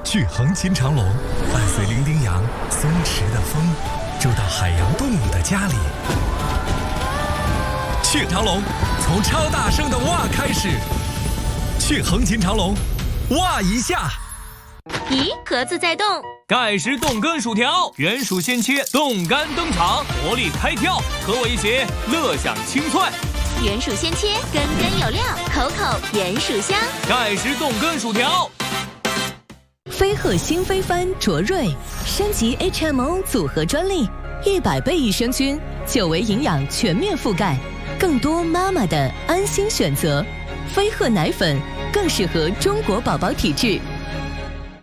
去横琴长龙，伴随伶仃羊松弛的风，住到海洋动物的家里。去长龙，从超大声的哇开始。去横琴长龙，哇一下。 咦，盒子在动。 盖世动根薯条，原薯鲜切，动感登场，活力开跳，和我一起乐享清脆。 原薯鲜切，根根有料，口口原薯香。 盖世动根薯条。 飞鹤新飞帆卓瑞升级 HMO 组合专利，100倍益生菌，9维营养全面覆盖，更多妈妈的安心选择。飞鹤奶粉更适合中国宝宝体质。